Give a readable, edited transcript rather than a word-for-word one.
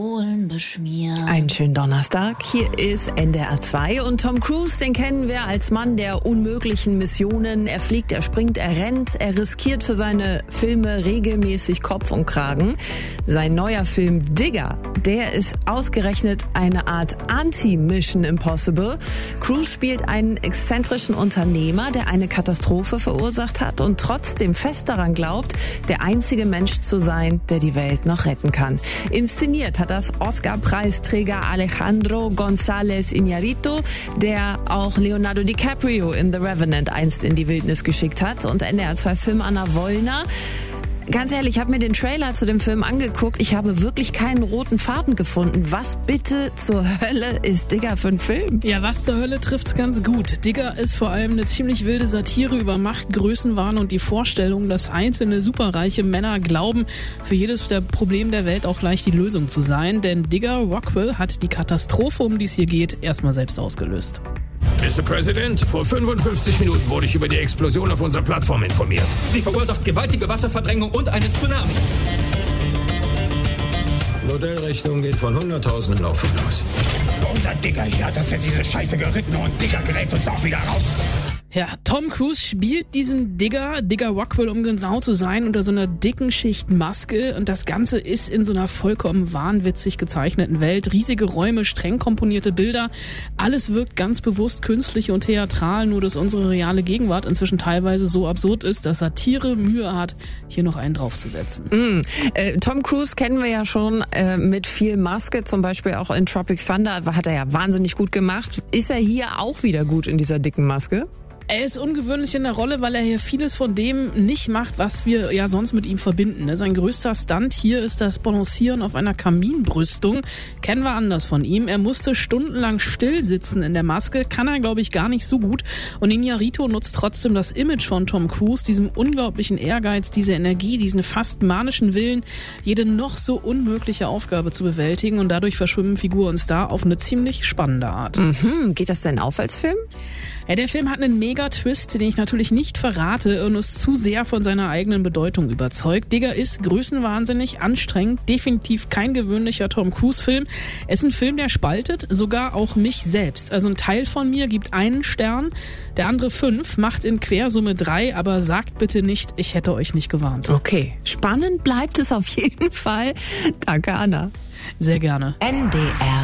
Einen schönen Donnerstag. Hier ist NDR 2 und Tom Cruise, den kennen wir als Mann der unmöglichen Missionen. Er fliegt, er springt, er rennt, er riskiert für seine Filme regelmäßig Kopf und Kragen. Sein neuer Film Digger, der ist ausgerechnet eine Art Anti-Mission Impossible. Cruise spielt einen exzentrischen Unternehmer, der eine Katastrophe verursacht hat und trotzdem fest daran glaubt, der einzige Mensch zu sein, der die Welt noch retten kann. Inszeniert hat das Oscar-Preisträger Alejandro González Iñárritu, der auch Leonardo DiCaprio in The Revenant einst in die Wildnis geschickt hat, und NDR 2 Film Anna Wollner. Ganz ehrlich, ich habe mir den Trailer zu dem Film angeguckt. Ich habe wirklich keinen roten Faden gefunden. Was bitte zur Hölle ist Digger für ein Film? Ja, was zur Hölle trifft's ganz gut. Digger ist vor allem eine ziemlich wilde Satire über Macht, Größenwahn und die Vorstellung, dass einzelne superreiche Männer glauben, für jedes der Problem der Welt auch gleich die Lösung zu sein. Denn Digger Rockwell hat die Katastrophe, um die es hier geht, erstmal selbst ausgelöst. Mr. President, vor 55 Minuten wurde ich über die Explosion auf unserer Plattform informiert. Sie verursacht gewaltige Wasserverdrängung und einen Tsunami. Modellrechnung geht von Hunderttausenden auf und los. Unser Digger hier hat uns in diese Scheiße geritten und Digger gräbt uns auch wieder raus. Ja, Tom Cruise spielt diesen Digger Rockwell, um genau zu sein, unter so einer dicken Schicht Maske, und das Ganze ist in so einer vollkommen wahnwitzig gezeichneten Welt. Riesige Räume, streng komponierte Bilder, alles wirkt ganz bewusst künstlich und theatral, nur dass unsere reale Gegenwart inzwischen teilweise so absurd ist, dass Satire Mühe hat, hier noch einen draufzusetzen. Tom Cruise kennen wir ja schon mit viel Maske, zum Beispiel auch in Tropic Thunder, hat er ja wahnsinnig gut gemacht. Ist er hier auch wieder gut in dieser dicken Maske? Er ist ungewöhnlich in der Rolle, weil er hier vieles von dem nicht macht, was wir ja sonst mit ihm verbinden. Sein größter Stunt hier ist das Balancieren auf einer Kaminbrüstung. Kennen wir anders von ihm. Er musste stundenlang still sitzen in der Maske. Kann er, glaube ich, gar nicht so gut. Und Iñárritu nutzt trotzdem das Image von Tom Cruise, diesem unglaublichen Ehrgeiz, diese Energie, diesen fast manischen Willen, jede noch so unmögliche Aufgabe zu bewältigen. Und dadurch verschwimmen Figur und Star auf eine ziemlich spannende Art. Geht das denn auf als Film? Ja, der Film hat einen Mega-Twist, den ich natürlich nicht verrate, und ist zu sehr von seiner eigenen Bedeutung überzeugt. Digger ist größenwahnsinnig, anstrengend, definitiv kein gewöhnlicher Tom Cruise-Film. Es ist ein Film, der spaltet, sogar auch mich selbst. Also ein Teil von mir gibt 1 Stern, der andere 5, macht in Quersumme 3, aber sagt bitte nicht, ich hätte euch nicht gewarnt. Okay, spannend bleibt es auf jeden Fall. Danke, Anna. Sehr gerne. NDR